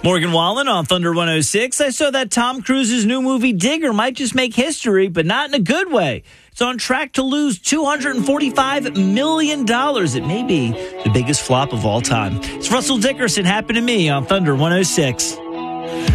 Morgan Wallen on Thunder 106. I saw that Tom Cruise's new movie Digger might just make history, but not in a good way. It's on track to lose $245 million. It may be the biggest flop of all time. It's Russell Dickerson, Happened to Me on Thunder 106.